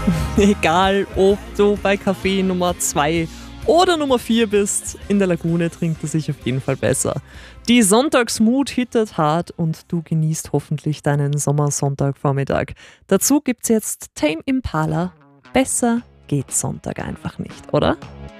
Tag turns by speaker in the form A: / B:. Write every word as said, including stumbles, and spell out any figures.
A: Egal, ob du bei Kaffee Nummer zwei oder Nummer vier bist, in der Lagune trinkt es sich auf jeden Fall besser. Die Sonntagsmut hittet hart und du genießt hoffentlich deinen Sommersonntagvormittag. Dazu gibt's jetzt Tame Impala. Besser geht Sonntag einfach nicht, oder?